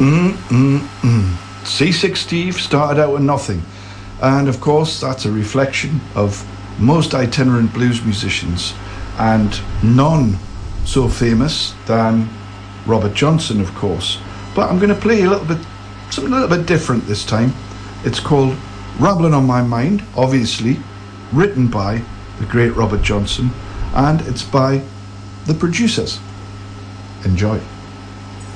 C6 Steve started out with nothing, and of course that's a reflection of most itinerant blues musicians, and none so famous than Robert Johnson, of course. But I'm going to play something a little bit different this time. It's called Rambling on My Mind, obviously written by the great Robert Johnson, and it's by the Producers. Enjoy.